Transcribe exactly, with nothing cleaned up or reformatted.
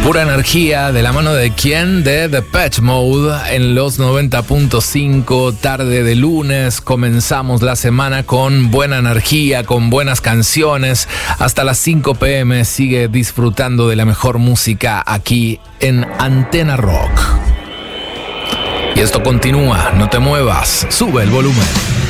Pura energía, ¿de la mano de quién? De Depeche Mode en los noventa punto cinco, tarde de lunes. Comenzamos la semana con buena energía, con buenas canciones. Hasta las cinco pm sigue disfrutando de la mejor música aquí en Antena Rock. Y esto continúa, no te muevas, sube el volumen.